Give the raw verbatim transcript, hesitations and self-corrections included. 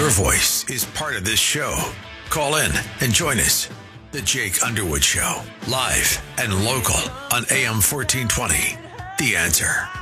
Your voice is part of this show. Call in and join us. The Jake Underwood Show, live and local on A M fourteen twenty. The Answer.